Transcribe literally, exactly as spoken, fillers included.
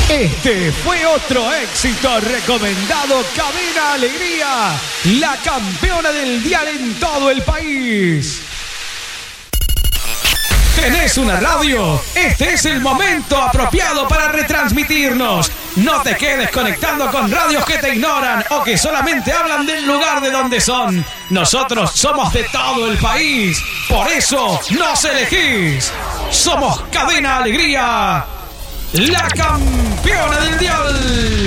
Este fue otro éxito recomendado. Cadena Alegría, la campeona del dial en todo el país. ¿Tenés una radio? Este es el momento apropiado para retransmitirnos. No te quedes conectando con radios que te ignoran o que solamente hablan del lugar de donde son. Nosotros somos de todo el país. Por eso nos elegís. Somos Cadena Alegría, la campeona del dial.